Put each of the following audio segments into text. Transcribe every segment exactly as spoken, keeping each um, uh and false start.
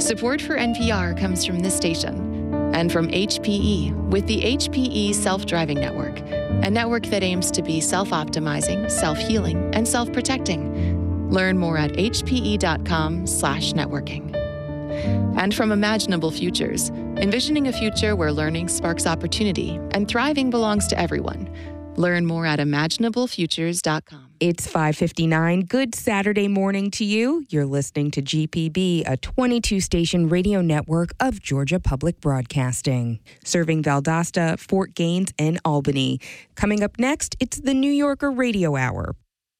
Support for N P R comes from this station and from H P E with the H P E Self-Driving Network, a network that aims to be self-optimizing, self-healing, and self-protecting. Learn more at hpe.com slash networking. And from Imaginable Futures, envisioning a future where learning sparks opportunity and thriving belongs to everyone. Learn more at imaginable futures dot com. It's five fifty-nine. Good Saturday morning to you. You're listening to G P B, a twenty-two station radio network of Georgia Public Broadcasting, serving Valdosta, Fort Gaines, and Albany. Coming up next, it's the New Yorker Radio Hour.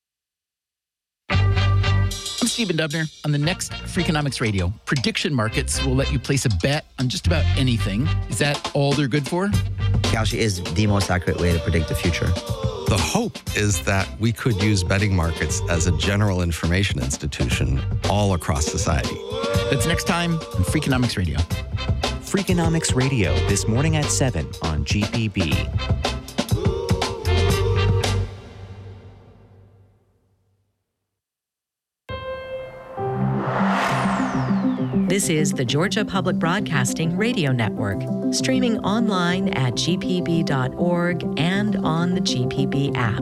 I'm Stephen Dubner. On the next Freakonomics Radio, prediction markets will let you place a bet on just about anything. Is that all they're good for? Kalshi is the most accurate way to predict the future. The hope is that we could use betting markets as a general information institution all across society. That's next time on Freakonomics Radio. Freakonomics Radio, this morning at seven on G P B. This is the Georgia Public Broadcasting Radio Network, streaming online at g p b dot org and on the G P B app.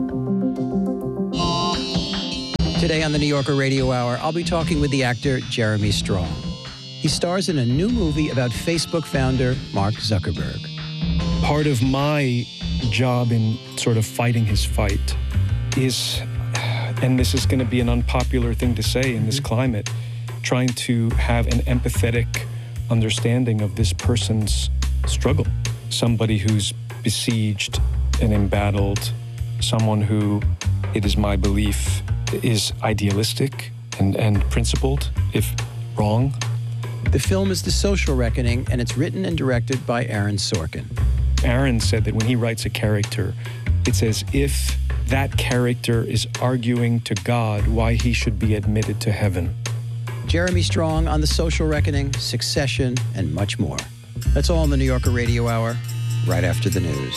Today on the New Yorker Radio Hour, I'll be talking with the actor Jeremy Strong. He stars in a new movie about Facebook founder Mark Zuckerberg. Part of my job in sort of fighting his fight is, and this is going to be an unpopular thing to say in this climate, trying to have an empathetic understanding of this person's struggle. Somebody who's besieged and embattled, someone who, it is my belief, is idealistic and, and principled, if wrong. The film is The Social Reckoning, and it's written and directed by Aaron Sorkin. Aaron said that when he writes a character, it's as if that character is arguing to God why he should be admitted to heaven. Jeremy Strong on The Social Reckoning, Succession, and much more. That's all in the New Yorker Radio Hour, right after the news.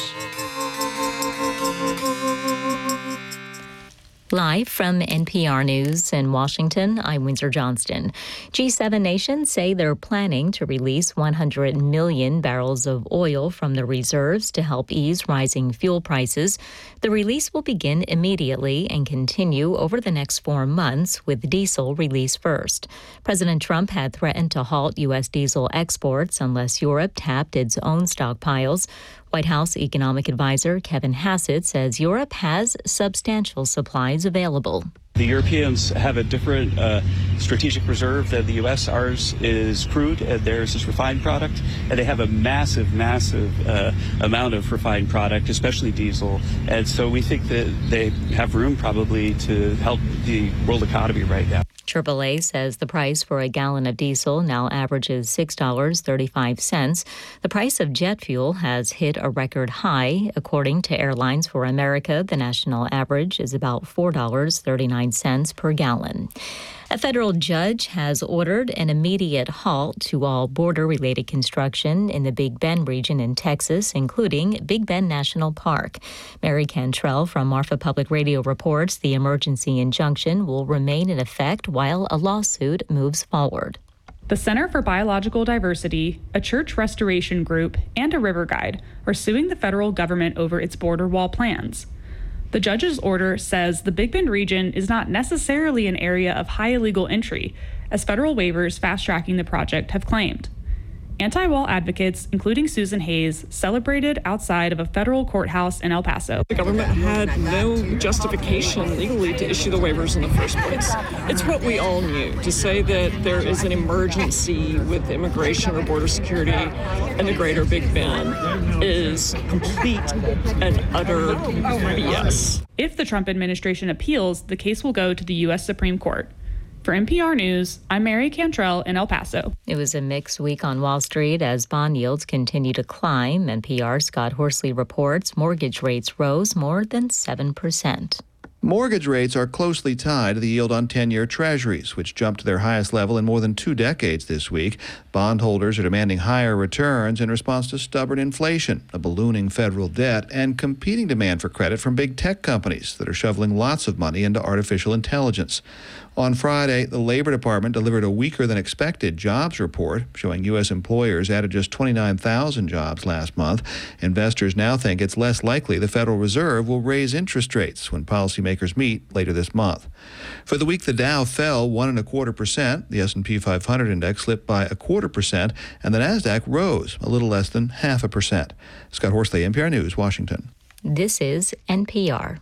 Live from N P R News in Washington, I'm Windsor Johnston. G seven nations say they're planning to release one hundred million barrels of oil from the reserves to help ease rising fuel prices. The release will begin immediately and continue over the next four months, with diesel released first. President Trump had threatened to halt U S diesel exports unless Europe tapped its own stockpiles. White House economic advisor Kevin Hassett says Europe has substantial supplies available. The Europeans have a different uh, strategic reserve than the U S. Ours is crude, and theirs is refined product. And they have a massive, massive uh, amount of refined product, especially diesel. And so we think that they have room probably to help the world economy right now. triple A says the price for a gallon of diesel now averages six dollars and thirty-five cents. The price of jet fuel has hit a record high. According to Airlines for America, the national average is about four dollars and thirty-nine cents per gallon. A federal judge has ordered an immediate halt to all border-related construction in the Big Bend region in Texas, including Big Bend National Park. Mary Cantrell from Marfa Public Radio reports the emergency injunction will remain in effect while a lawsuit moves forward. The Center for Biological Diversity, a church restoration group, and a river guide are suing the federal government over its border wall plans. The judge's order says the Big Bend region is not necessarily an area of high illegal entry, as federal waivers fast-tracking the project have claimed. Anti-wall advocates, including Susan Hayes, celebrated outside of a federal courthouse in El Paso. The government had no justification legally to issue the waivers in the first place. It's what we all knew. To say that there is an emergency with immigration or border security in the greater Big Bend is complete and utter B S. If the Trump administration appeals, the case will go to the U S Supreme Court. For N P R News, I'm Mary Cantrell in El Paso. It was a mixed week on Wall Street as bond yields continue to climb. N P R's Scott Horsley reports mortgage rates rose more than seven percent. Mortgage rates are closely tied to the yield on ten-year treasuries, which jumped to their highest level in more than two decades this week. Bondholders are demanding higher returns in response to stubborn inflation, a ballooning federal debt, and competing demand for credit from big tech companies that are shoveling lots of money into artificial intelligence. On Friday, the Labor Department delivered a weaker-than-expected jobs report, showing U S employers added just twenty-nine thousand jobs last month. Investors now think it's less likely the Federal Reserve will raise interest rates when policymakers meet later this month. For the week, the Dow fell one and a quarter percent, the S and P five hundred index slipped by a quarter percent, and the Nasdaq rose a little less than half a percent. Scott Horsley, N P R News, Washington. This is N P R.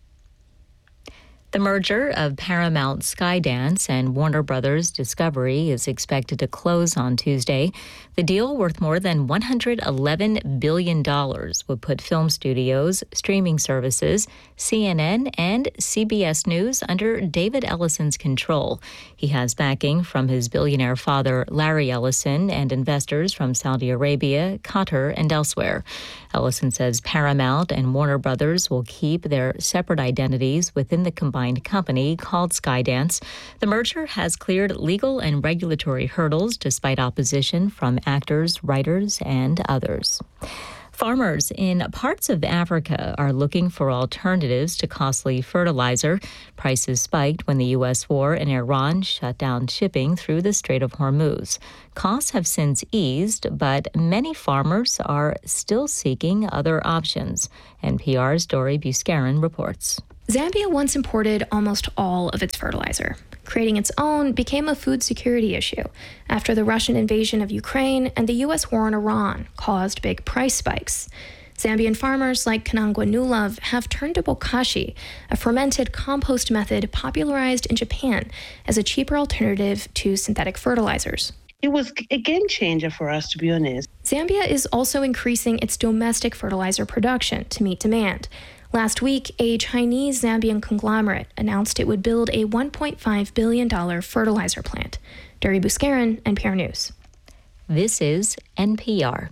The merger of Paramount Skydance and Warner Brothers Discovery is expected to close on Tuesday. The deal, worth more than one hundred eleven billion dollars, would put film studios, streaming services, C N N, and C B S News under David Ellison's control. He has backing from his billionaire father, Larry Ellison, and investors from Saudi Arabia, Qatar, and elsewhere. Ellison says Paramount and Warner Brothers will keep their separate identities within the combined company called Skydance. The merger has cleared legal and regulatory hurdles despite opposition from actors, writers, and others. Farmers in parts of Africa are looking for alternatives to costly fertilizer. Prices spiked when the U S war in Iran shut down shipping through the Strait of Hormuz. Costs have since eased, but many farmers are still seeking other options. N P R's Dori Buscarin reports. Zambia once imported almost all of its fertilizer. Creating its own became a food security issue after the Russian invasion of Ukraine and the U S war in Iran caused big price spikes. Zambian farmers like Kanangwa Nulov have turned to bokashi, a fermented compost method popularized in Japan as a cheaper alternative to synthetic fertilizers. It was a game changer for us, to be honest. Zambia is also increasing its domestic fertilizer production to meet demand. Last week, a Chinese Zambian conglomerate announced it would build a one point five billion dollars fertilizer plant. Dori Buscarin, N P R News. This is N P R.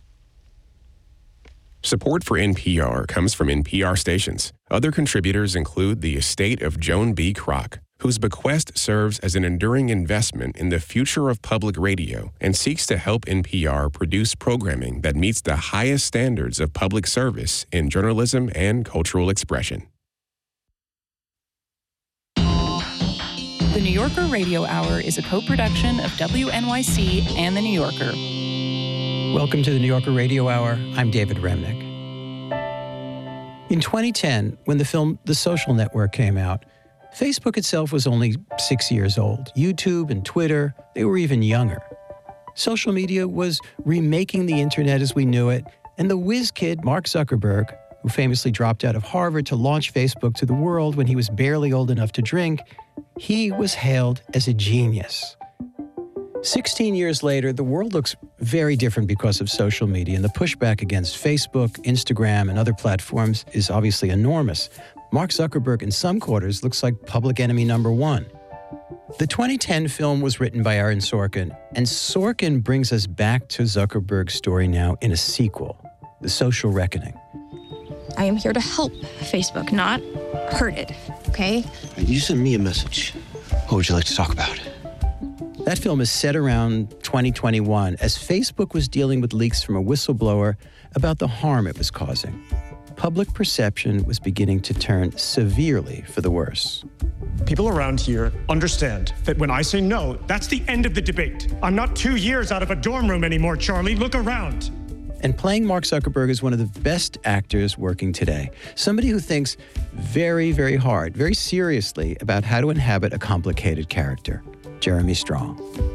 Support for N P R comes from N P R stations. Other contributors include the estate of Joan B. Kroc, whose bequest serves as an enduring investment in the future of public radio and seeks to help N P R produce programming that meets the highest standards of public service in journalism and cultural expression. The New Yorker Radio Hour is a co-production of W N Y C and The New Yorker. Welcome to the New Yorker Radio Hour. I'm David Remnick. In twenty ten, when the film The Social Network came out, Facebook itself was only six years old. YouTube and Twitter, they were even younger. Social media was remaking the internet as we knew it, and the whiz kid Mark Zuckerberg, who famously dropped out of Harvard to launch Facebook to the world when he was barely old enough to drink, he was hailed as a genius. Sixteen years later, the world looks very different because of social media, and the pushback against Facebook, Instagram, and other platforms is obviously enormous. Mark Zuckerberg, in some quarters, looks like public enemy number one. The twenty ten film was written by Aaron Sorkin, and Sorkin brings us back to Zuckerberg's story now in a sequel, The Social Reckoning. I am here to help Facebook, not hurt it, okay? You sent me a message. What would you like to talk about? That film is set around twenty twenty-one as Facebook was dealing with leaks from a whistleblower about the harm it was causing. Public perception was beginning to turn severely for the worse. People around here understand that when I say no, that's the end of the debate. I'm not two years out of a dorm room anymore, Charlie. Look around. And playing Mark Zuckerberg is one of the best actors working today. Somebody who thinks very, very hard, very seriously about how to inhabit a complicated character. Jeremy Strong.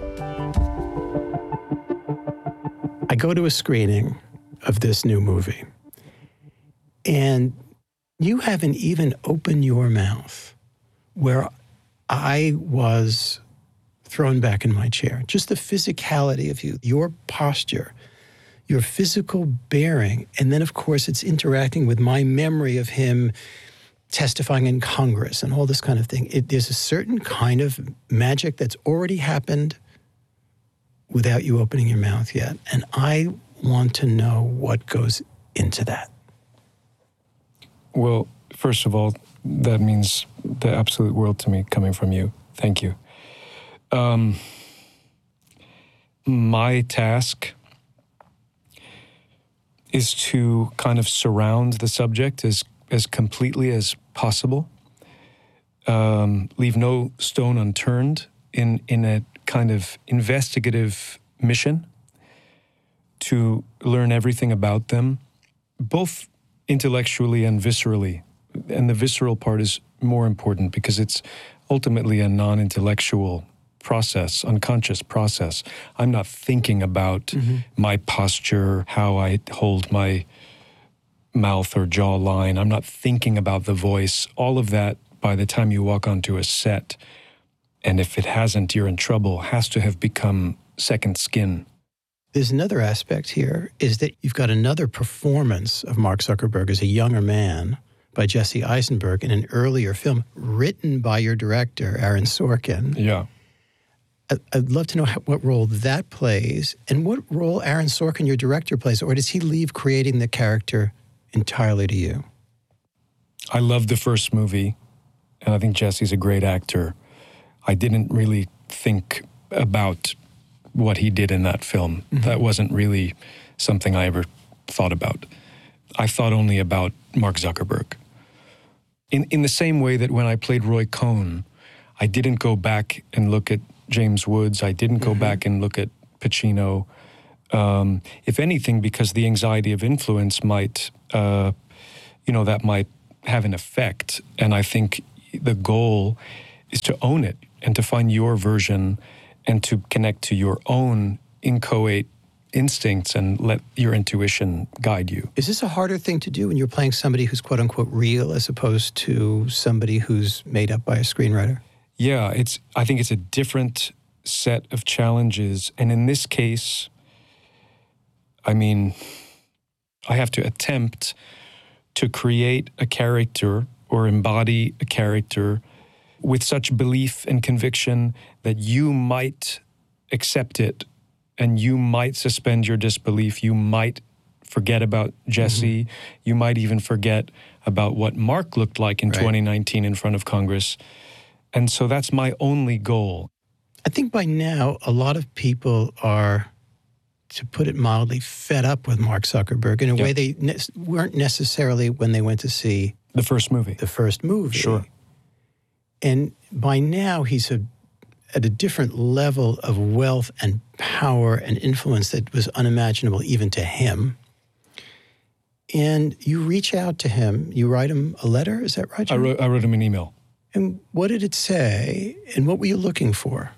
I go to a screening of this new movie, and you haven't even opened your mouth, where I was thrown back in my chair. Just the physicality of you, your posture, your physical bearing, and then, of course, it's interacting with my memory of him testifying in Congress and all this kind of thing. It, there's a certain kind of magic that's already happened without you opening your mouth yet. And I want to know what goes into that. Well, first of all, that means the absolute world to me coming from you. Thank you. Um, my task is to kind of surround the subject as, as completely as possible. Um, leave no stone unturned in, in a kind of investigative mission to learn everything about them, both intellectually and viscerally. And the visceral part is more important because it's ultimately a non-intellectual process, unconscious process. I'm not thinking about mm-hmm. my posture, how I hold my mouth or jaw line. I'm not thinking about the voice. All of that, by the time you walk onto a set, and if it hasn't, you're in trouble, has to have become second skin. There's another aspect here, is that you've got another performance of Mark Zuckerberg as a younger man by Jesse Eisenberg in an earlier film written by your director, Aaron Sorkin. Yeah. I'd love to know how, what role that plays and what role Aaron Sorkin, your director, plays, or does he leave creating the character entirely to you? I love the first movie, and I think Jesse's a great actor. I didn't really think about what he did in that film. Mm-hmm. That wasn't really something I ever thought about. I thought only about Mark Zuckerberg. In in the same way that when I played Roy Cohn, I didn't go back and look at James Woods. I didn't go mm-hmm. back and look at Pacino. Um, if anything, because the anxiety of influence might, uh, you know, that might have an effect. And I think the goal is to own it and to find your version and to connect to your own inchoate instincts and let your intuition guide you. Is this a harder thing to do when you're playing somebody who's quote unquote real as opposed to somebody who's made up by a screenwriter? Yeah, it's. I think it's a different set of challenges. And in this case, I mean, I have to attempt to create a character or embody a character with such belief and conviction that you might accept it and you might suspend your disbelief. You might forget about Jesse. Mm-hmm. You might even forget about what Mark looked like in right. twenty nineteen in front of Congress. And so that's my only goal. I think by now, a lot of people are, to put it mildly, fed up with Mark Zuckerberg in a yep. way they ne- weren't necessarily when they went to see the first movie. The first movie. Sure. And by now, he's a, at a different level of wealth and power and influence that was unimaginable even to him. And you reach out to him. You write him a letter. Is that right, John? I wrote, I wrote him an email. And what did it say? And what were you looking for?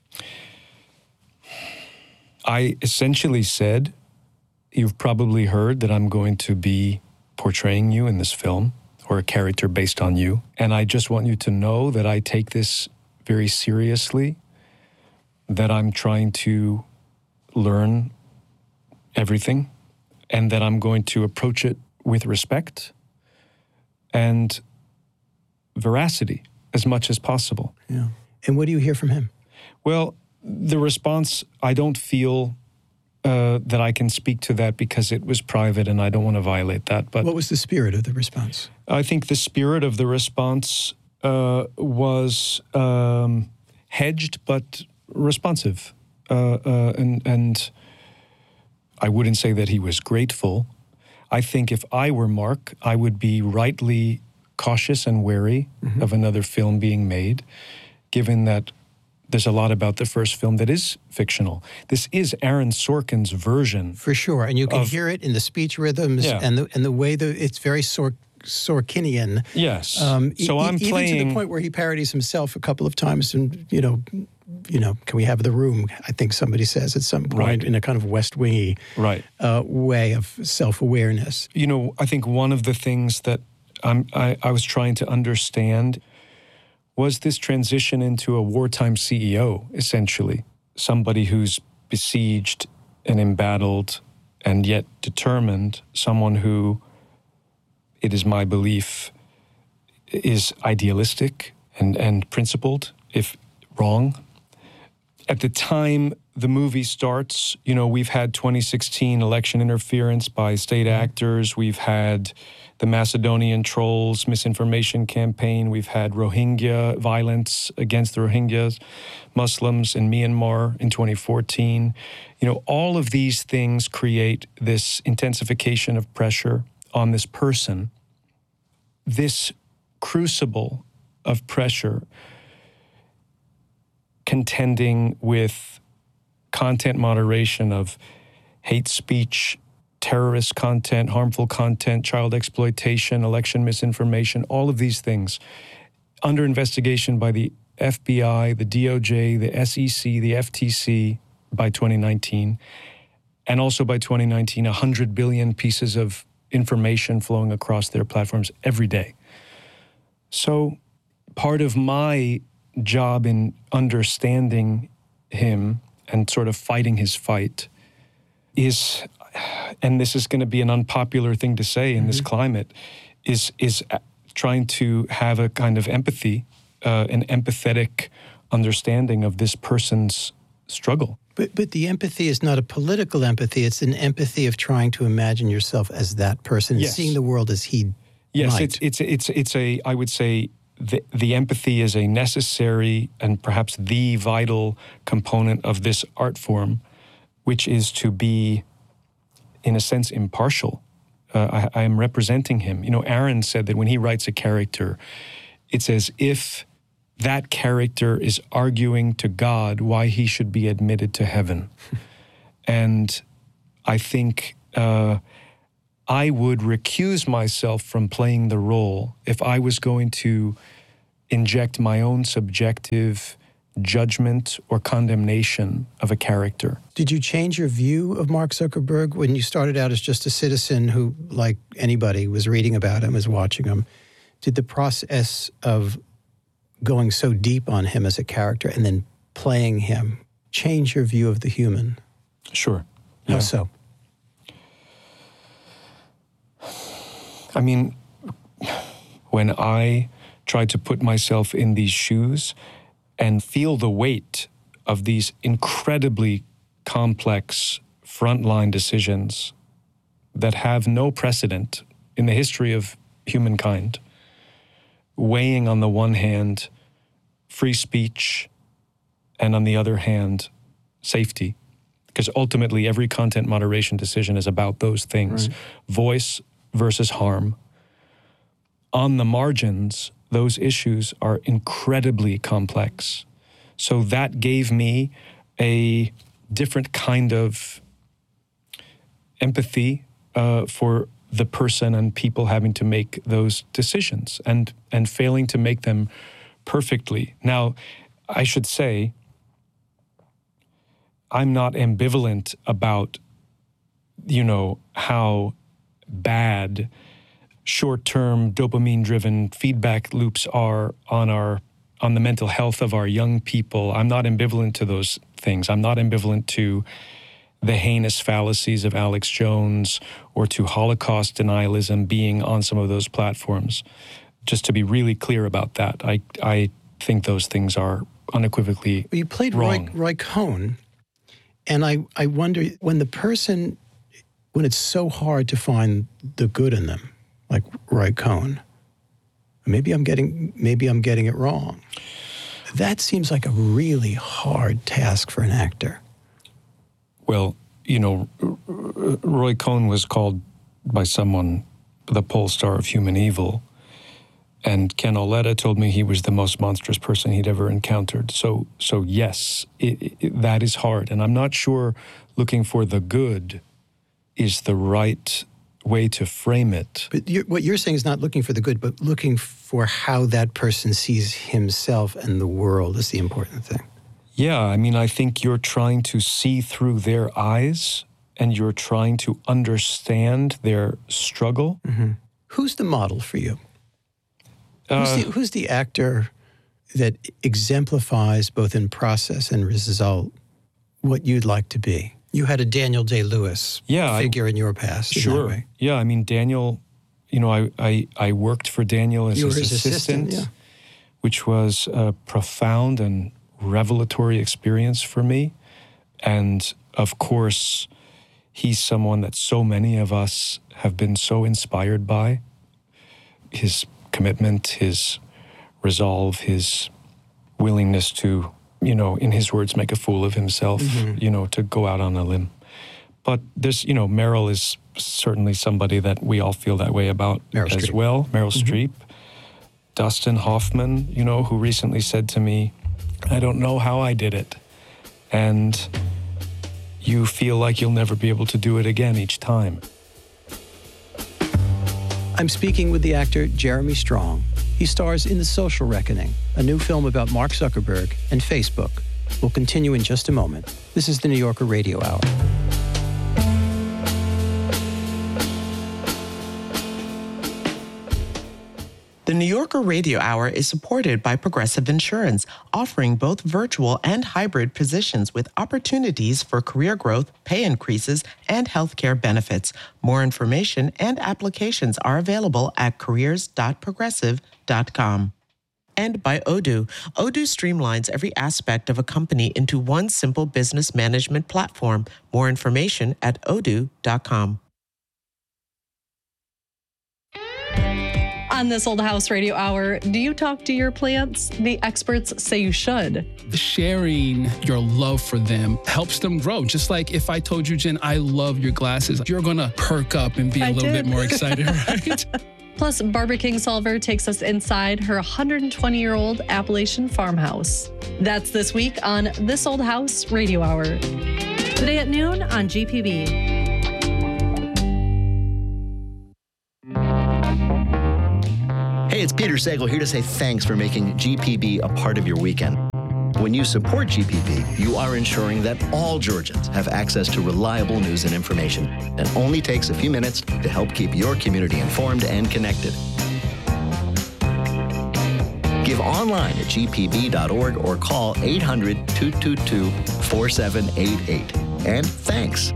I essentially said, you've probably heard that I'm going to be portraying you in this film, or a character based on you. And I just want you to know that I take this very seriously, that I'm trying to learn everything, and that I'm going to approach it with respect and veracity as much as possible. Yeah. And what do you hear from him? Well, the response, I don't feel uh, that I can speak to that because it was private and I don't want to violate that. But what was the spirit of the response? I think the spirit of the response uh, was um, hedged but responsive. Uh, uh, and, and I wouldn't say that he was grateful. I think if I were Mark, I would be rightly cautious and wary mm-hmm. of another film being made, given that there's a lot about the first film that is fictional. This is Aaron Sorkin's version. For sure, and you can of, hear it in the speech rhythms yeah. and the and the way that it's very Sor- Sorkinian. Yes. Um, so e- I'm even playing... Even to the point where he parodies himself a couple of times and, you know, you know, can we have the room? I think somebody says at some point right. in a kind of West Wingy right. uh, way of self-awareness. You know, I think one of the things that I'm, I, I was trying to understand was this transition into a wartime C E O, essentially. Somebody who's besieged and embattled and yet determined, someone who, it is my belief, is idealistic and, and principled, if wrong. at the time the movie starts, you know, we've had twenty sixteen election interference by state actors. We've had the Macedonian trolls misinformation campaign. We've had Rohingya violence against the Rohingya Muslims in Myanmar in twenty fourteen. You know, all of these things create this intensification of pressure on this person. This crucible of pressure contending with content moderation of hate speech, terrorist content, harmful content, child exploitation, election misinformation, all of these things under investigation by the F B I, the D O J, the S E C, the F T C by twenty nineteen, and also by twenty nineteen, one hundred billion pieces of information flowing across their platforms every day. So part of my job in understanding him and sort of fighting his fight is, and this is going to be an unpopular thing to say in mm-hmm. this climate, is is trying to have a kind of empathy, uh, an empathetic understanding of this person's struggle. But but the empathy is not a political empathy. It's an empathy of trying to imagine yourself as that person, yes. seeing the world as he yes, might. it's it's it's it's a I would say the the empathy is a necessary and perhaps the vital component of this art form, which is to be, in a sense, impartial. Uh, I, I am representing him. You know, Aaron said that when he writes a character, it's as if that character is arguing to God why he should be admitted to heaven. And I think uh, I would recuse myself from playing the role if I was going to inject my own subjective judgment or condemnation of a character. Did you change your view of Mark Zuckerberg when you started out as just a citizen who, like anybody, was reading about him, was watching him? Did the process of going so deep on him as a character and then playing him change your view of the human? Sure. How Yeah. so? I mean, when I try to put myself in these shoes and feel the weight of these incredibly complex frontline decisions that have no precedent in the history of humankind, weighing on the one hand free speech and on the other hand safety, because ultimately every content moderation decision is about those things. Right. Voice versus harm. On the margins, those issues are incredibly complex. So that gave me a different kind of empathy uh, for the person and people having to make those decisions and and failing to make them perfectly. Now, I should say, I'm not ambivalent about, you know, how bad short-term dopamine-driven feedback loops are on our on the mental health of our young people. I'm not ambivalent to those things. I'm not ambivalent to the heinous fallacies of Alex Jones or to Holocaust denialism being on some of those platforms. Just to be really clear about that, I I think those things are unequivocally You played wrong. Roy, Roy Cohn, and I, I wonder, when the person, when it's so hard to find the good in them, like Roy Cohn, maybe I'm getting maybe I'm getting it wrong. That seems like a really hard task for an actor. Well, you know, Roy Cohn was called by someone the pole star of human evil. And Ken Auletta told me he was the most monstrous person he'd ever encountered. So, so yes, it, it, that is hard. And I'm not sure looking for the good is the right way to frame it. But you're, what you're saying is not looking for the good, but looking for how that person sees himself and the world is the important thing. Yeah, I mean, I think you're trying to see through their eyes and you're trying to understand their struggle. Mm-hmm. Who's the model for you? Uh, who's, the, who's the actor that exemplifies both in process and result what you'd like to be? You had a Daniel Day-Lewis yeah, figure I, in your past. Sure. In that way. Yeah, I mean, Daniel, you know, I, I, I worked for Daniel as you his, were his assistant, assistant yeah. which was uh, profound and revelatory experience for me. And of course, he's someone that so many of us have been so inspired by. His commitment, his resolve, his willingness to, you know, in his words, make a fool of himself, mm-hmm. you know, to go out on a limb. But there's, you know, Meryl is certainly somebody that we all feel that way about Meryl as Streep. well. Meryl mm-hmm. Streep. Dustin Hoffman, you know, who recently said to me, I don't know how I did it. And you feel like you'll never be able to do it again each time. I'm speaking with the actor Jeremy Strong. He stars in The Social Reckoning, a new film about Mark Zuckerberg and Facebook. We'll continue in just a moment. This is the New Yorker Radio Hour. The New Yorker Radio Hour is supported by Progressive Insurance, offering both virtual and hybrid positions with opportunities for career growth, pay increases, and healthcare benefits. More information and applications are available at careers dot progressive dot com. And by Odoo. Odoo streamlines every aspect of a company into one simple business management platform. More information at odoo dot com. On This Old House Radio Hour, do you talk to your plants? The experts say you should. Sharing your love for them helps them grow. Just like if I told you, Jen, I love your glasses, you're going to perk up and be a I little did. bit more excited, right? Plus, Barbara Kingsolver takes us inside her one hundred twenty-year-old Appalachian farmhouse. That's this week on This Old House Radio Hour. Today at noon on G P B. Hey, it's Peter Sagal here to say thanks for making G P B a part of your weekend. When you support G P B, you are ensuring that all Georgians have access to reliable news and information. It only takes a few minutes to help keep your community informed and connected. Give online at g p b dot org or call eight hundred, two two two, four seven eight eight. And thanks.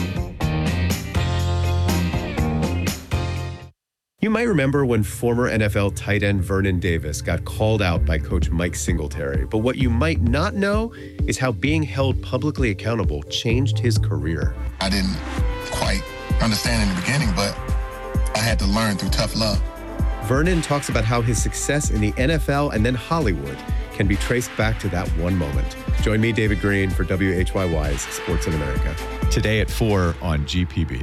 You might remember when former N F L tight end Vernon Davis got called out by coach Mike Singletary. But what you might not know is how being held publicly accountable changed his career. I didn't quite understand in the beginning, but I had to learn through tough love. Vernon talks about how his success in the N F L and then Hollywood can be traced back to that one moment. Join me, David Green, for W H Y Y's Sports in America. Today at four on G P B.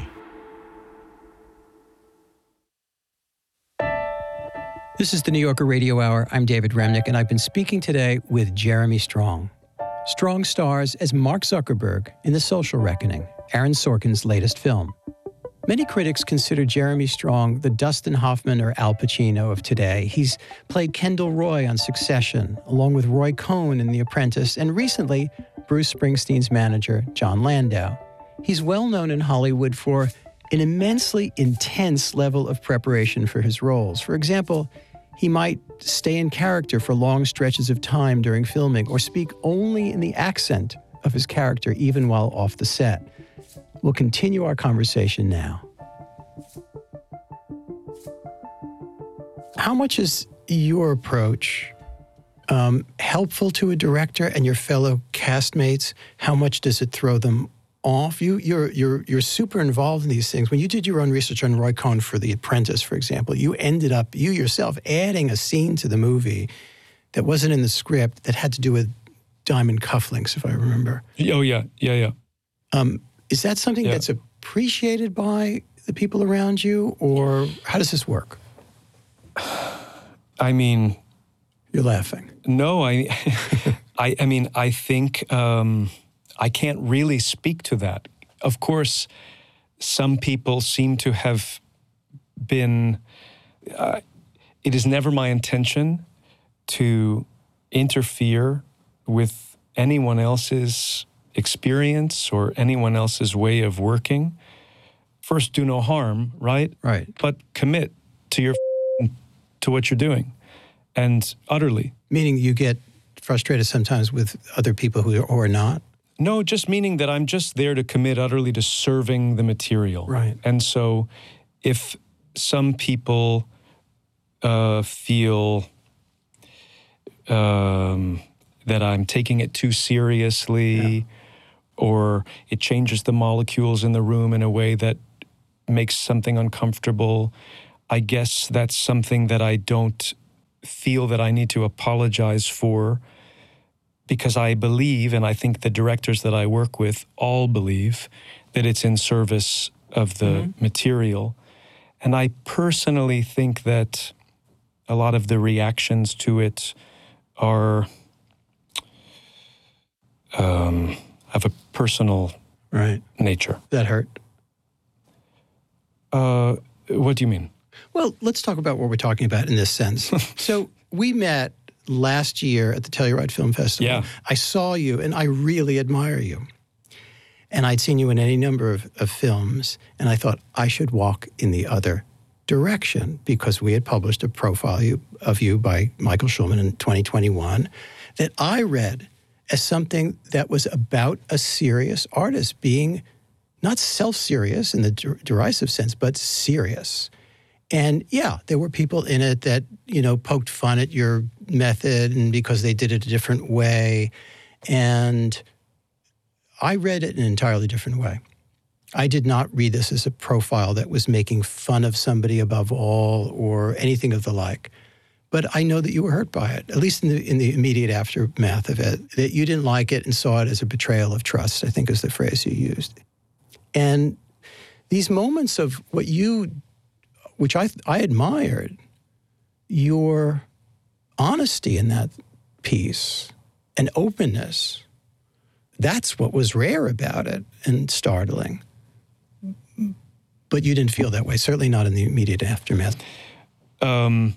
This is the New Yorker Radio Hour. I'm David Remnick, and I've been speaking today with Jeremy Strong. Strong stars as Mark Zuckerberg in The Social Reckoning, Aaron Sorkin's latest film. Many critics consider Jeremy Strong the Dustin Hoffman or Al Pacino of today. He's played Kendall Roy on Succession, along with Roy Cohn in The Apprentice, and recently, Bruce Springsteen's manager, John Landau. He's well known in Hollywood for an immensely intense level of preparation for his roles. For example, he might stay in character for long stretches of time during filming or speak only in the accent of his character even while off the set. We'll continue our conversation now. How much is your approach um, helpful to a director and your fellow castmates? How much does it throw them off? You, you're you're you're super involved in these things. When you did your own research on Roy Cohn for The Apprentice, for example, you ended up, you yourself, adding a scene to the movie that wasn't in the script that had to do with diamond cufflinks, if I remember. Oh, yeah, yeah, yeah. Um, is that something yeah. that's appreciated by the people around you, or how does this work? I mean... You're laughing. No, I, I, I mean, I think... Um, I can't really speak to that. Of course, some people seem to have been, uh, it is never my intention to interfere with anyone else's experience or anyone else's way of working. First, do no harm, right? Right. But commit to your, to what you're doing, and utterly. Meaning you get frustrated sometimes with other people who are, who are not? No, just meaning that I'm just there to commit utterly to serving the material. Right. And so if some people uh, feel um, that I'm taking it too seriously, yeah. or it changes the molecules in the room in a way that makes something uncomfortable. I guess that's something that I don't feel that I need to apologize for, because I believe, and I think the directors that I work with all believe, that it's in service of the mm-hmm. material. And I personally think that a lot of the reactions to it are um, of a personal right. nature. That hurt? Uh, what do you mean? Well, let's talk about what we're talking about in this sense. So we met last year at the Telluride Film Festival. Yeah. I saw you, and I really admire you. And I'd seen you in any number of, of films, and I thought I should walk in the other direction, because we had published a profile you, of you by Michael Schulman in twenty twenty-one that I read as something that was about a serious artist being not self-serious in the der- derisive sense, but serious. And yeah, there were people in it that, you know, poked fun at your method and because they did it a different way. And I read it in an entirely different way. I did not read this as a profile that was making fun of somebody above all or anything of the like. But I know that you were hurt by it, at least in the in the immediate aftermath of it, that you didn't like it and saw it as a betrayal of trust, I think is the phrase you used. And these moments of what you, which I I admired, your honesty in that piece and openness, that's what was rare about it and startling. But you didn't feel that way, certainly not in the immediate aftermath. Um,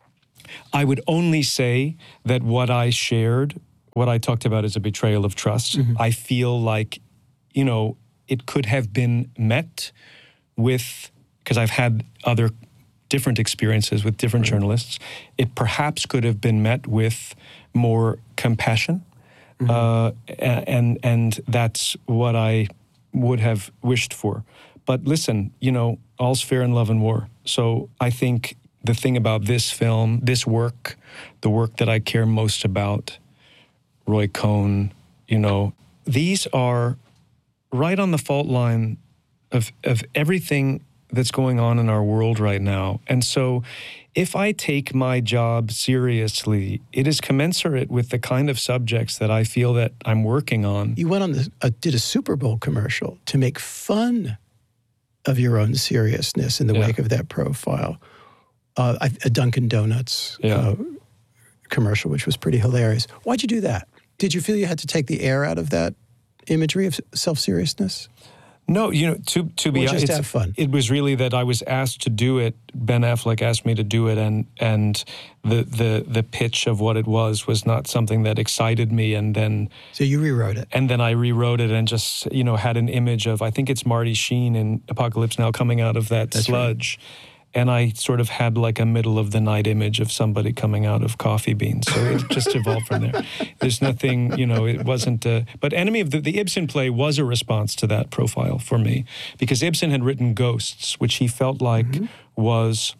I would only say that what I shared, what I talked about as a betrayal of trust, mm-hmm. I feel like, you know, it could have been met with, because I've had other different experiences with different right. journalists, it perhaps could have been met with more compassion. Mm-hmm. Uh, and and that's what I would have wished for. But listen, you know, all's fair in love and war. So I think the thing about this film, this work, the work that I care most about, Roy Cohn, you know, these are right on the fault line of of everything that's going on in our world right now. And so if I take my job seriously, it is commensurate with the kind of subjects that I feel that I'm working on. You went on the, uh, did a Super Bowl commercial to make fun of your own seriousness in the yeah. wake of that profile. Uh, a Dunkin' Donuts yeah. uh, commercial, which was pretty hilarious. Why'd you do that? Did you feel you had to take the air out of that imagery of self-seriousness? No, you know, to to be honest, just have fun. It was really that I was asked to do it. Ben Affleck asked me to do it, and and the the the pitch of what it was was not something that excited me. And then so you rewrote it, and then I rewrote it, and just you know had an image of I think it's Marty Sheen in Apocalypse Now coming out of that That's sludge. Right. And I sort of had like a middle of the night image of somebody coming out of coffee beans. So it just evolved from there. There's nothing, you know, it wasn't, a, but Enemy of the, the Ibsen play was a response to that profile for me, because Ibsen had written Ghosts, which he felt like mm-hmm. was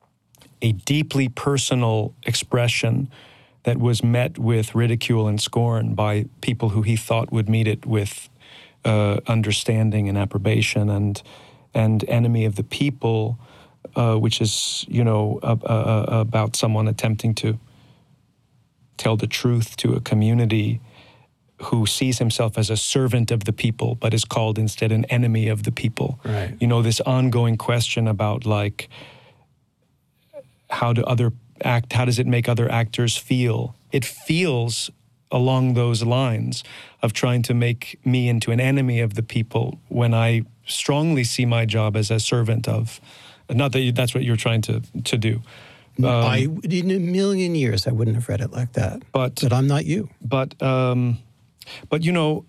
a deeply personal expression that was met with ridicule and scorn by people who he thought would meet it with uh, understanding and approbation. And, and Enemy of the People, Uh, which is, you know, uh, uh, about someone attempting to tell the truth to a community who sees himself as a servant of the people, but is called instead an enemy of the people. Right. You know, this ongoing question about, like, how do other act? How does it make other actors feel? It feels along those lines of trying to make me into an enemy of the people when I strongly see my job as a servant of. Not that you, that's what you're trying to to do. Um, I in a million years I wouldn't have read it like that. But but I'm not you. But um, but you know,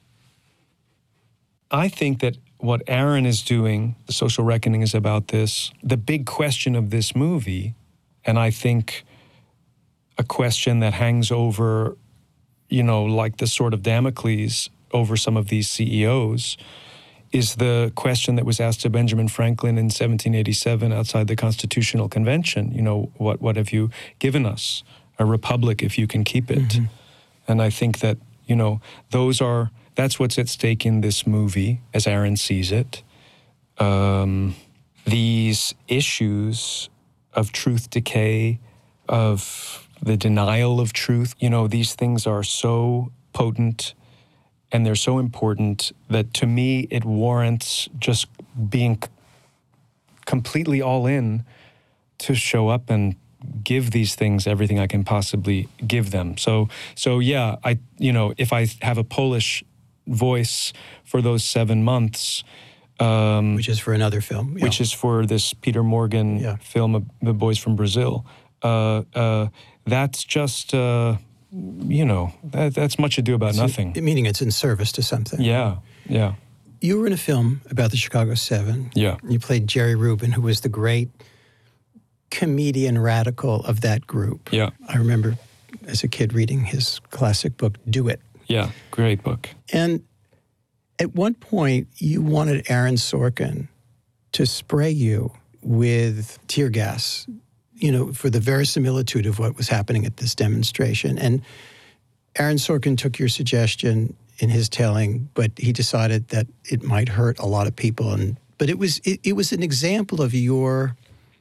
I think that what Aaron is doing, The Social Reckoning, is about this. The big question of this movie, and I think a question that hangs over, you know, like the sword of Damocles over some of these C E Os, is the question that was asked to Benjamin Franklin in seventeen eighty-seven outside the Constitutional Convention. You know, what what have you given us? A republic if you can keep it. Mm-hmm. And I think that, you know, those are, that's what's at stake in this movie, as Aaron sees it. Um, these issues of truth decay, of the denial of truth, you know, these things are so potent and they're so important that to me it warrants just being c- completely all in to show up and give these things everything I can possibly give them. So, so yeah, I, you know, if I have a Polish voice for those seven months, um, which is for another film, yeah. which is for this Peter Morgan yeah. film, The Boys from Brazil. Uh, uh, that's just, uh, you know, that, that's much ado about so, nothing. Meaning it's in service to something. Yeah, yeah. You were in a film about the Chicago Seven. Yeah. You played Jerry Rubin, who was the great comedian radical of that group. Yeah. I remember as a kid reading his classic book, Do It. Yeah, great book. And at one point, you wanted Aaron Sorkin to spray you with tear gas, you know, for the verisimilitude of what was happening at this demonstration. And Aaron Sorkin took your suggestion in his telling, but he decided that it might hurt a lot of people. And but it was it, it was an example of your,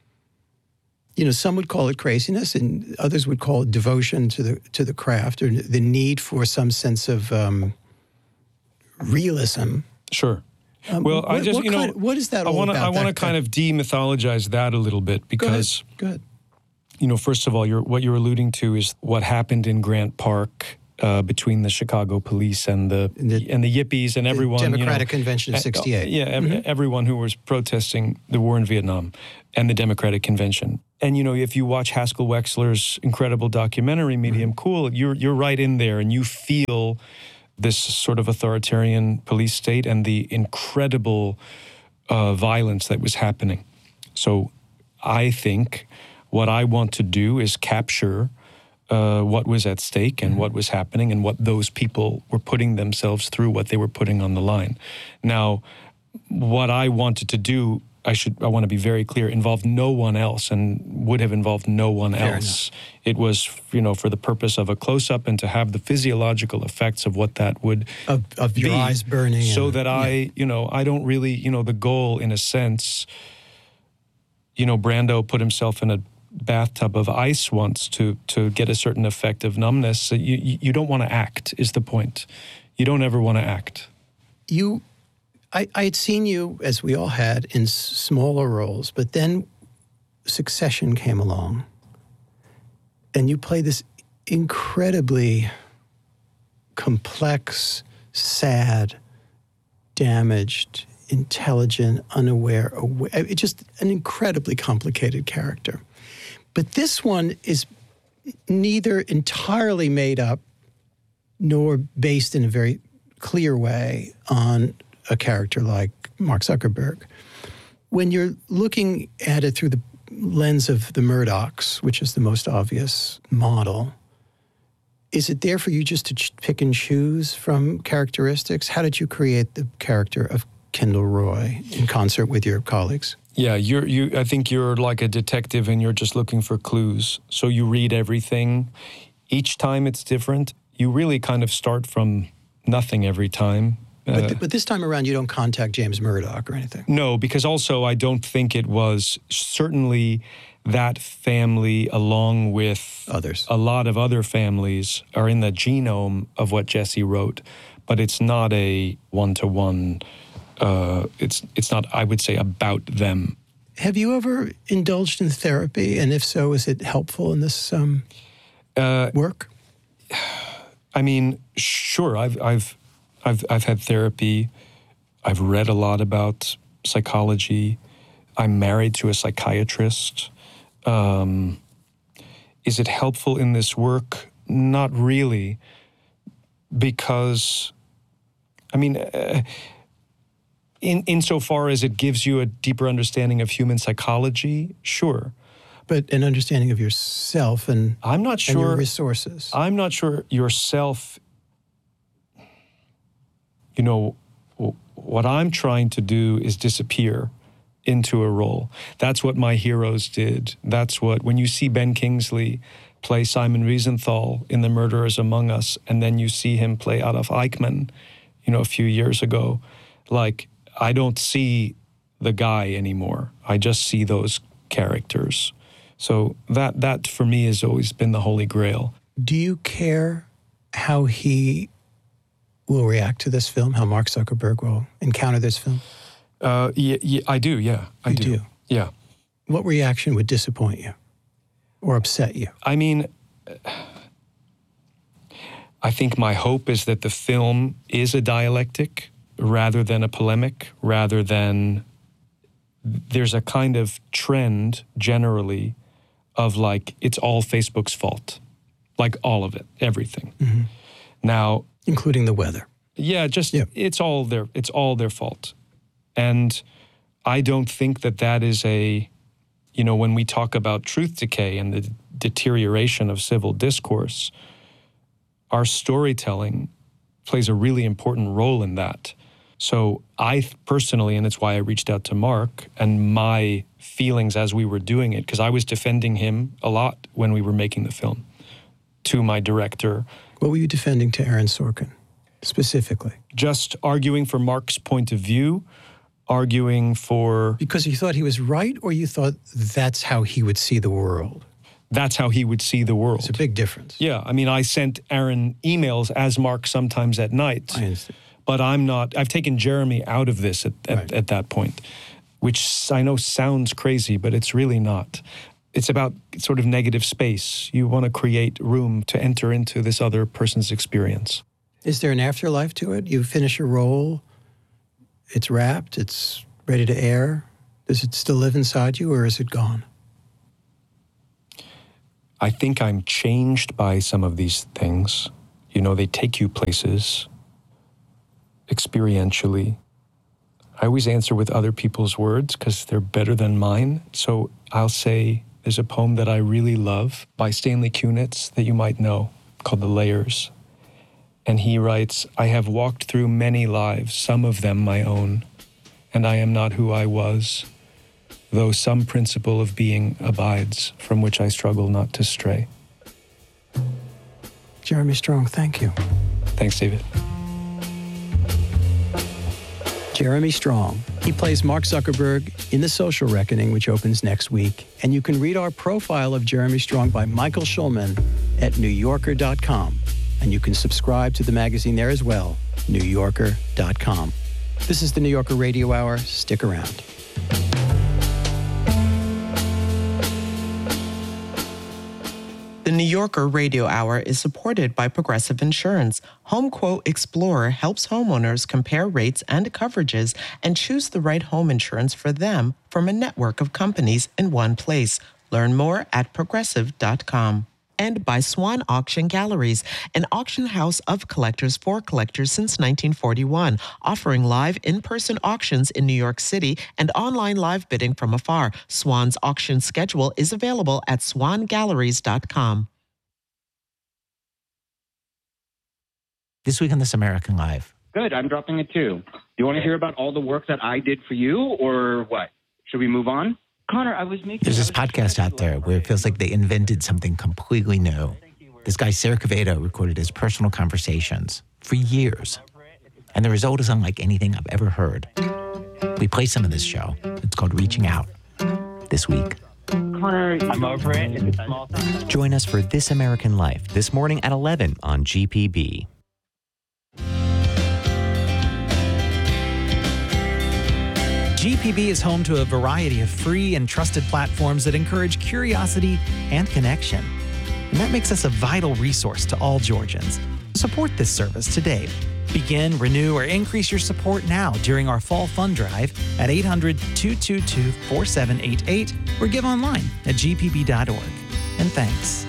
you know, some would call it craziness, and others would call it devotion to the to the craft, or the need for some sense of um, realism. Sure. Um, well, what, I just what you know, kind of, what is that all I wanna, about? I want to that, kind that, of demythologize that a little bit because, go ahead. Go ahead. you know, first of all, you're, what you're alluding to is what happened in Grant Park uh, between the Chicago police and the, the and the Yippies and everyone. Democratic you know, Convention of sixty-eight. Uh, yeah, mm-hmm. everyone who was protesting the war in Vietnam and the Democratic Convention. And, you know, if you watch Haskell Wexler's incredible documentary, Medium mm-hmm. Cool, you're you're right in there and you feel this sort of authoritarian police state and the incredible uh, violence that was happening. So I think what I want to do is capture uh, what was at stake and mm-hmm. what was happening and what those people were putting themselves through, what they were putting on the line. Now, what I wanted to do, I should I want to be very clear, involved no one else and would have involved no one Fair else. enough. It was, you know, for the purpose of a close-up and to have the physiological effects of what that would of, of your be, eyes burning. So and, that I, yeah. you know, I don't really, you know, the goal in a sense, you know, Brando put himself in a bathtub of ice once to to get a certain effect of numbness. So you, you don't want to act is the point. You don't ever want to act. You... I, I had seen you, as we all had, in s- smaller roles, but then Succession came along, and you played this incredibly complex, sad, damaged, intelligent, unaware, aware, it's just an incredibly complicated character. But this one is neither entirely made up nor based in a very clear way on a character like Mark Zuckerberg. When you're looking at it through the lens of the Murdochs, which is the most obvious model, is it there for you just to ch- pick and choose from characteristics? How did you create the character of Kendall Roy in concert with your colleagues? Yeah, you're you. I think you're like a detective and you're just looking for clues. So you read everything. Each time it's different. You really kind of start from nothing every time. But, th- but this time around, you don't contact James Murdoch or anything. No, because also I don't think it was certainly that family, along with others, a lot of other families, are in the genome of what Jesse wrote. But it's not a one-to-one. Uh, it's it's not, I would say, about them. Have you ever indulged in therapy, and if so, is it helpful in this um, uh, work? I mean, sure. I've I've. I've I've had therapy. I've read a lot about psychology. I'm married to a psychiatrist. Um, is it helpful in this work? Not really, because, I mean, uh, in insofar as it gives you a deeper understanding of human psychology, sure. But an understanding of yourself and I'm not sure and your resources. I'm not sure yourself. You know, what I'm trying to do is disappear. into a role. That's what My Heroes did. That's what, when you see Ben Kingsley play Simon Wiesenthal in The Murderers Among Us, and then you see him play Adolf Eichmann, you know, a few years ago, like, I don't see the guy anymore. I just see those characters. So that, that for me has always been the holy grail. Do you care how he will react to this film, how Mark Zuckerberg will encounter this film? Uh, yeah, yeah, I do, yeah. I you do. do? Yeah. What reaction would disappoint you or upset you? I mean, I think my hope is that the film is a dialectic rather than a polemic, rather than there's a kind of trend generally of like, it's all Facebook's fault. Like all of it, everything. Mm-hmm. Now, including the weather. Yeah, just yeah. it's all their it's all their fault. And I don't think that that is a, you know, when we talk about truth decay and the deterioration of civil discourse, our storytelling plays a really important role in that. So I personally, and it's why I reached out to Mark, and my feelings as we were doing it, because I was defending him a lot when we were making the film, to my director. What were you defending to Aaron Sorkin, specifically? Just arguing for Mark's point of view, arguing for... Because you thought he was right, or you thought that's how he would see the world? That's how he would see the world. It's a big difference. Yeah, I mean, I sent Aaron emails as Mark sometimes at night. I understand. But I'm not, I've taken Jeremy out of this at, at, right. at that point, which I know sounds crazy, but it's really not. It's about sort of negative space. You want to create room to enter into this other person's experience. Is there an afterlife to it? You finish a role, it's wrapped, it's ready to air. Does it still live inside you, or is it gone? I think I'm changed by some of these things. You know, they take you places experientially. I always answer with other people's words because they're better than mine. So I'll say, there's a poem that I really love by Stanley Kunitz that you might know, called The Layers. And he writes, I have walked through many lives, some of them my own, and I am not who I was, though some principle of being abides, from which I struggle not to stray. Jeremy Strong, thank you. Thanks, David. Jeremy Strong. He plays Mark Zuckerberg in The Social Reckoning, which opens next week. And you can read our profile of Jeremy Strong by Michael Schulman at new yorker dot com. And you can subscribe to the magazine there as well, new yorker dot com. This is the New Yorker Radio Hour. Stick around. The New Yorker Radio Hour is supported by Progressive Insurance. HomeQuote Explorer helps homeowners compare rates and coverages and choose the right home insurance for them from a network of companies in one place. Learn more at progressive dot com. And by Swan Auction Galleries, an auction house of collectors for collectors since nineteen forty-one, offering live in-person auctions in New York City and online live bidding from afar. Swan's auction schedule is available at swan galleries dot com. This week on This American Life. Good, I'm dropping it too. Do you want to hear about all the work that I did for you, or what? Should we move on? Connor, I was making... There's this podcast out there where it feels like they invented something completely new. This guy, Sarah Quevedo, recorded his personal conversations for years. And the result is unlike anything I've ever heard. We play some of this show. It's called Reaching Out. This week. Connor, I'm over it. If it's small thing. Join us for This American Life this morning at eleven on G P B. G P B is home to a variety of free and trusted platforms that encourage curiosity and connection. And that makes us a vital resource to all Georgians. Support this service today. Begin, renew, or increase your support now during our fall fund drive at eight hundred, two two two, four seven eight eight or give online at g p b dot org. And thanks.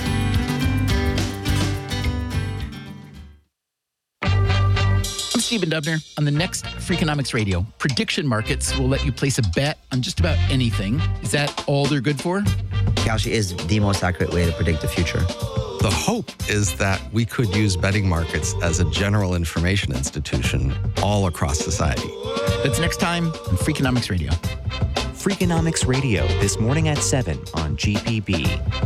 Stephen Dubner. On the next Freakonomics Radio, prediction markets will let you place a bet on just about anything. Is that all they're good for? Kalshi is the most accurate way to predict the future. The hope is that we could use betting markets as a general information institution all across society. That's next time on Freakonomics Radio. Freakonomics Radio, this morning at seven on G P B.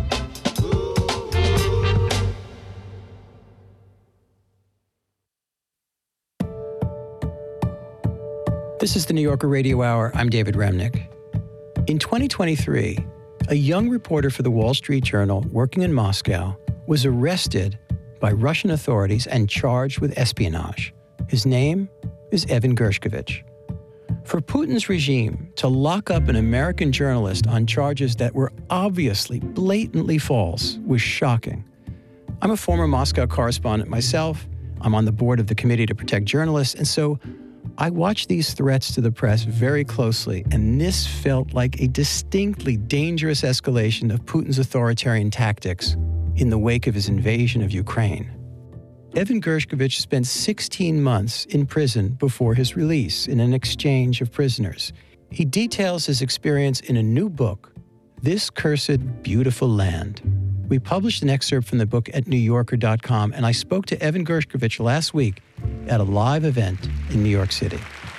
This is the New Yorker Radio Hour. I'm David Remnick. In twenty twenty-three, a young reporter for the Wall Street Journal working in Moscow was arrested by Russian authorities and charged with espionage. His name is Evan Gershkovich. For Putin's regime to lock up an American journalist on charges that were obviously, blatantly false was shocking. I'm a former Moscow correspondent myself. I'm on the board of the Committee to Protect Journalists, and so I watched these threats to the press very closely, and this felt like a distinctly dangerous escalation of Putin's authoritarian tactics in the wake of his invasion of Ukraine. Evan Gershkovich spent sixteen months in prison before his release in an exchange of prisoners. He details his experience in a new book, This Cursed Beautiful Land. We published an excerpt from the book at new yorker dot com, and I spoke to Evan Gershkovich last week at a live event in New York City.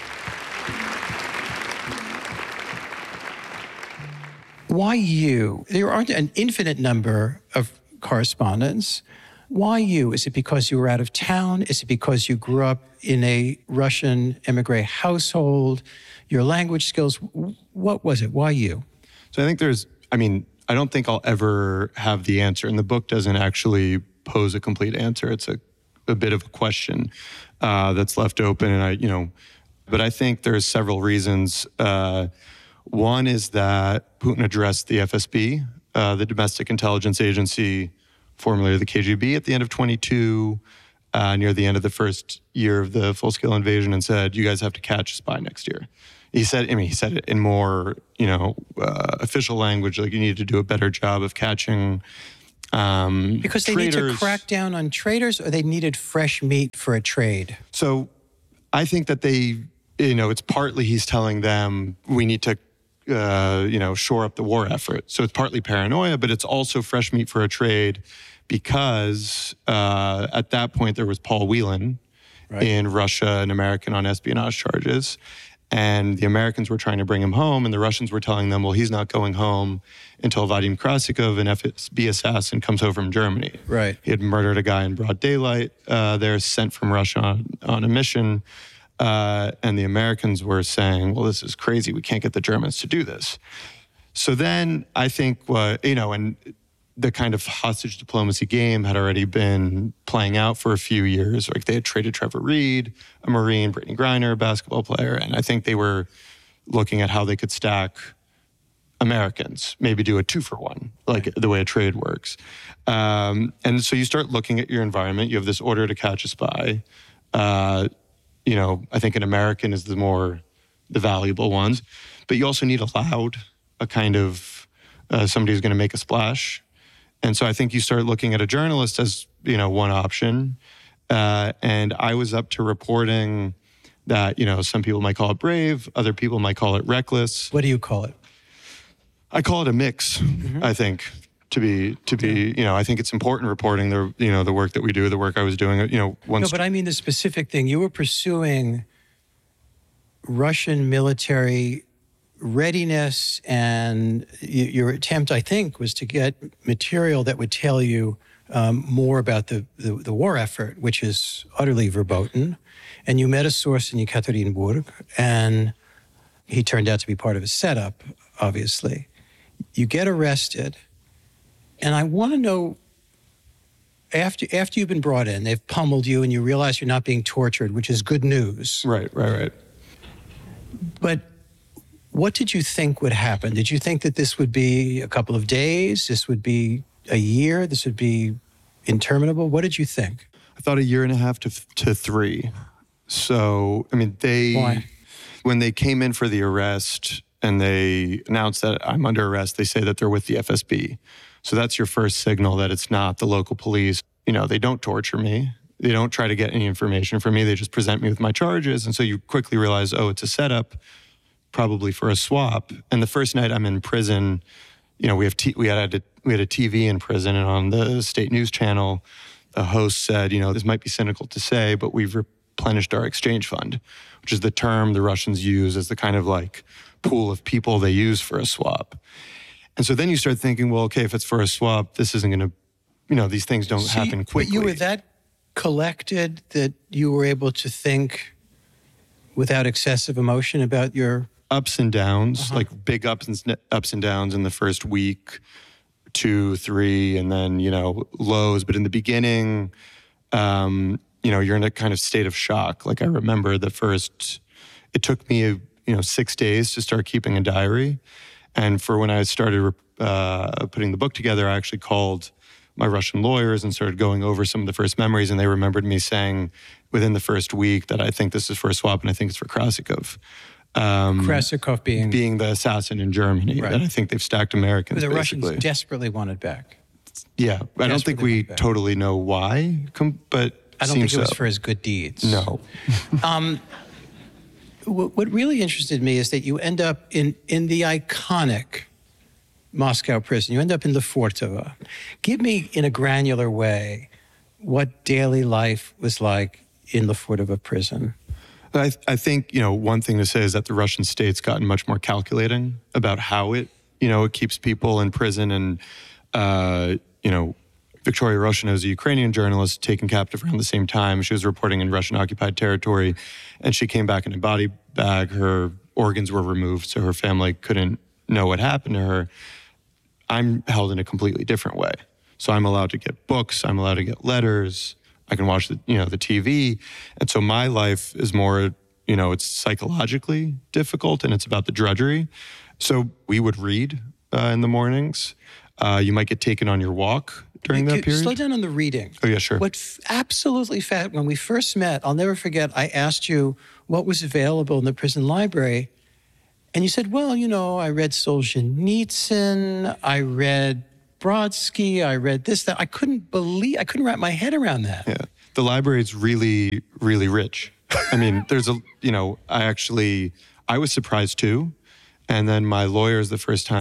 Why you? There aren't an infinite number of correspondents. Why you? Is it because you were out of town? Is it because you grew up in a Russian emigre household? Your language skills? What was it? Why you? So I think there's, I mean, I don't think I'll ever have the answer. And the book doesn't actually pose a complete answer. It's a, a bit of a question uh, that's left open. And I, you know, but I think there's several reasons. Uh, one is that Putin addressed the F S B, uh, the Domestic Intelligence Agency, formerly the K G B, at the end of twenty-two, uh, near the end of the first year of the full-scale invasion, and said, you guys have to catch a spy next year. He said, I mean, he said it in more, you know, uh, official language, like you need to do a better job of catching um, Because they traitors. need to crack down on traitors, or they needed fresh meat for a trade? So I think that they, you know, it's partly he's telling them we need to, uh, you know, shore up the war effort. So it's partly paranoia, but it's also fresh meat for a trade because uh, at that point there was Paul Whelan right. in Russia, an American on espionage charges. And the Americans were trying to bring him home, and the Russians were telling them, well, he's not going home until Vadim Krasikov, an F S B assassin, comes home from Germany. Right. He had murdered a guy in broad daylight uh, there, sent from Russia on, on a mission. Uh, and the Americans were saying, well, this is crazy. We can't get the Germans to do this. So then I think, uh, you know, and the kind of hostage diplomacy game had already been playing out for a few years. Like they had traded Trevor Reed, a Marine, Brittany Griner, a basketball player. And I think they were looking at how they could stack Americans, maybe do a two for one, like the way a trade works. Um, and so you start looking at your environment. You have this order to catch a spy. Uh, you know, I think an American is the more, the valuable ones. But you also need a loud, a kind of, uh, somebody who's going to make a splash. And so I think you start looking at a journalist as, you know, one option. Uh, and I was up to reporting that, you know, some people might call it brave, other people might call it reckless. What do you call it? I call it a mix, mm-hmm. I think, to be, to be, you know, I think it's important reporting the, you know, the work that we do, the work I was doing, you know, once. No, but I mean the specific thing. You were pursuing Russian military readiness, and your attempt, I think, was to get material that would tell you um, more about the, the, the war effort, which is utterly verboten. And you met a source in Yekaterinburg, and he turned out to be part of a setup, obviously. You get arrested, and I want to know, after after you've been brought in, they've pummeled you, and you realize you're not being tortured, which is good news. Right, right, right. But what did you think would happen? Did you think that this would be a couple of days? This would be a year? This would be interminable? What did you think? I thought a year and a half to to three. So, I mean, they... Why? When they came in for the arrest and they announced that I'm under arrest, they say that they're with the F S B. So that's your first signal that it's not the local police. You know, they don't torture me. They don't try to get any information from me. They just present me with my charges. And so you quickly realize, oh, it's a setup, probably for a swap. And the first night I'm in prison, you know, we have t- we had a, we had a T V in prison, and on the state news channel, the host said, you know, this might be cynical to say, but we've re- replenished our exchange fund, which is the term the Russians use as the kind of like pool of people they use for a swap. And so then you start thinking, well, okay, if it's for a swap, this isn't going to, you know, these things don't So happen you, quickly. But you were that collected that you were able to think without excessive emotion about your ups and downs, Uh-huh. like big ups and ups and downs in the first week, two, three, and then, you know, lows. But in the beginning, um, you know, you're in a kind of state of shock. Like I remember the first, it took me, you know, six days to start keeping a diary. And for when I started uh, putting the book together, I actually called my Russian lawyers and started going over some of the first memories. And they remembered me saying within the first week that I think this is for a swap and I think it's for Krasikov. Um, Krasikov being being the assassin in Germany. Right. That I think they've stacked Americans. the basically. Russians desperately wanted back. Yeah, I don't think we totally know why, com- but I don't think seems it was so. for his good deeds. No. um, what, what really interested me is that you end up in, in the iconic Moscow prison. You end up in Lefortovo. Give me, in a granular way, what daily life was like in Lefortovo prison. I, I think, you know, one thing to say is that the Russian state's gotten much more calculating about how it, you know, it keeps people in prison. And, uh, you know, Victoria Roshina is a Ukrainian journalist taken captive around the same time. She was reporting in Russian-occupied territory, and she came back in a body bag. Her organs were removed, so her family couldn't know what happened to her. I'm held in a completely different way. So I'm allowed to get books. I'm allowed to get letters. I can watch the, you know, the T V. And so my life is more, you know, it's psychologically difficult and it's about the drudgery. So we would read uh, in the mornings. Uh, you might get taken on your walk during that period. Slow down on the reading. Oh, yeah, sure. What f- absolutely fat, when we first met, I'll never forget, I asked you what was available in the prison library. And you said, well, you know, I read Solzhenitsyn, I read Brodsky, I read this, that. I couldn't believe, I couldn't wrap my head around that. Yeah. The library is really, really rich. I mean, there's a, you know, I actually, I was surprised too. And then my lawyers the first time